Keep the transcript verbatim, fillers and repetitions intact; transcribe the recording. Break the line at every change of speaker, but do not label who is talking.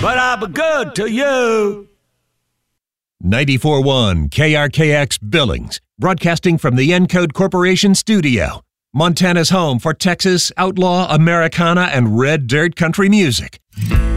but I'll be good to you.
ninety-four point one K R K X Billings, broadcasting from the Encode Corporation studio. Montana's home for Texas, outlaw, Americana, and red dirt country music.